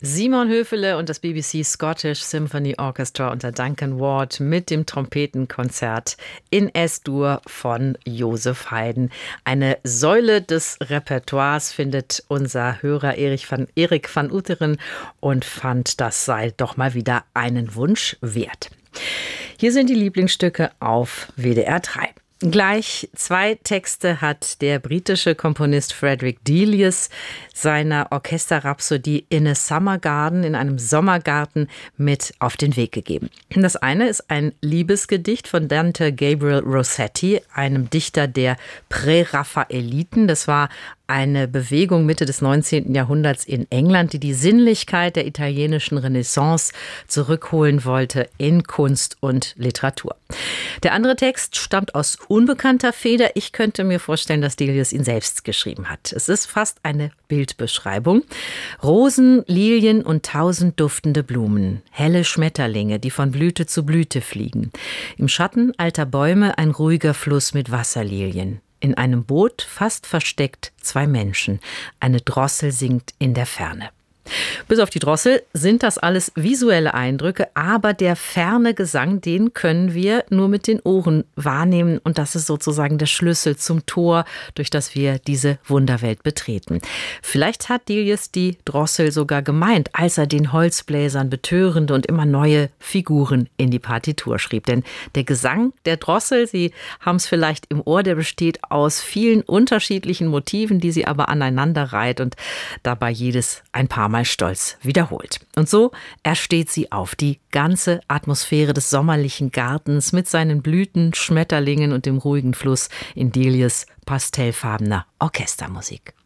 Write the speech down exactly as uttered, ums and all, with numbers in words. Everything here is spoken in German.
Simon Höfele und das B B C Scottish Symphony Orchestra unter Duncan Ward mit dem Trompetenkonzert in S-Dur von Joseph Haydn. Eine Säule des Repertoires findet unser Hörer Erich van, Erik van Uteren und fand, das sei doch mal wieder einen Wunsch wert. Hier sind die Lieblingsstücke auf W D R drei. Gleich zwei Texte hat der britische Komponist Frederick Delius seiner Orchesterrhapsodie In a Summer Garden, in einem Sommergarten, mit auf den Weg gegeben. Das eine ist ein Liebesgedicht von Dante Gabriel Rossetti, einem Dichter der Präraphaeliten. Das war eine Bewegung Mitte des neunzehnten Jahrhunderts in England, die die Sinnlichkeit der italienischen Renaissance zurückholen wollte in Kunst und Literatur. Der andere Text stammt aus unbekannter Feder. Ich könnte mir vorstellen, dass Delius ihn selbst geschrieben hat. Es ist fast eine Bildbeschreibung. Rosen, Lilien und tausend duftende Blumen. Helle Schmetterlinge, die von Blüte zu Blüte fliegen. Im Schatten alter Bäume ein ruhiger Fluss mit Wasserlilien. In einem Boot, fast versteckt, zwei Menschen. Eine Drossel singt in der Ferne. Bis auf die Drossel sind das alles visuelle Eindrücke, aber der ferne Gesang, den können wir nur mit den Ohren wahrnehmen und das ist sozusagen der Schlüssel zum Tor, durch das wir diese Wunderwelt betreten. Vielleicht hat Delius die Drossel sogar gemeint, als er den Holzbläsern betörende und immer neue Figuren in die Partitur schrieb. Denn der Gesang der Drossel, Sie haben es vielleicht im Ohr, der besteht aus vielen unterschiedlichen Motiven, die sie aber aneinander reiht und dabei jedes ein paar Mal stolz wiederholt. Und so ersteht sie auf, die ganze Atmosphäre des sommerlichen Gartens mit seinen Blüten, Schmetterlingen und dem ruhigen Fluss in Delius' pastellfarbener Orchestermusik.